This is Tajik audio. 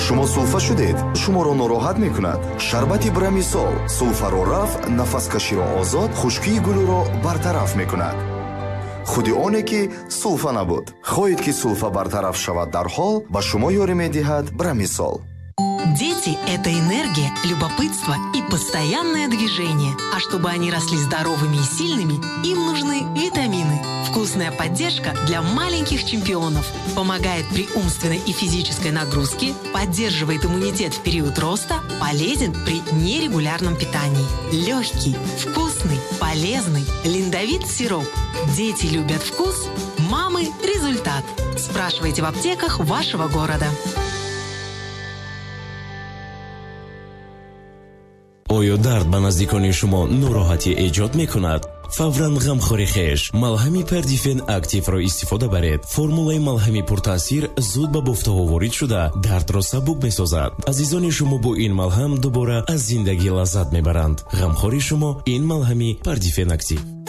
шумо сулфа шудед? шуморо нороҳат мекунад? шарбати брамисол сулфаро рафъ, нафаскаширо озод, хушкии гулӯро бартараф мекунад. худи оне ки сулфа набуд. хоҳед ки сулфа бартараф шавад дарҳол, ба шумо ёрӣ медиҳад брамисол. Дети – это энергия, любопытство и постоянное движение. А чтобы они росли здоровыми и сильными, им нужны витамины. Вкусная поддержка для маленьких чемпионов. Помогает при умственной и физической нагрузке, поддерживает иммунитет в период роста, полезен при нерегулярном питании. Легкий, вкусный, полезный. Линдовит сироп. Дети любят вкус, мамы – результат. Спрашивайте в аптеках вашего города. оё дард ба наздикони шумо нороҳатӣ эҷод мекунад? фавран ғамхори хеш малҳами Perdifen активро истифода баред. формулаи малҳами пуртаъсир зуд ба бофтаҳо ворид шуда дардро сабук месозад. азизони шумо бо ин малҳам дубора аз зиндагӣ лаззат мебаранд. ғамхори шумо ин малҳами Perdifen актив.